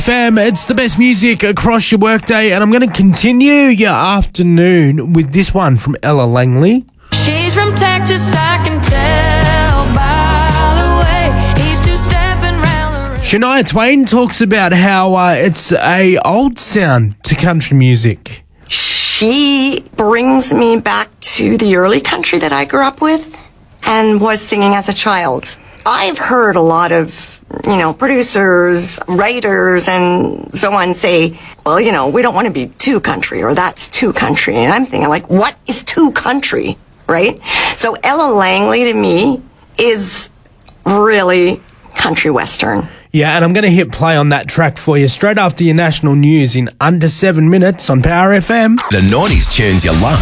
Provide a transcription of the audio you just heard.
Fam, it's the best music across your workday, and I'm going to continue your afternoon with this one from Ella Langley. She's from Texas, I can tell by the way he's two-stepping round the room. Shania Twain talks about how it's a old sound to country music. She brings me back to the early country that I grew up with and was singing as a child. I've heard a lot of producers, writers, and so on say, well, we don't want to be too country, or that's too country. And I'm thinking, like, what is too country, right? So Ella Langley, to me, is really country western. Yeah, and I'm going to hit play on that track for you straight after your national news in under 7 minutes on Power FM. The 90s tunes you love.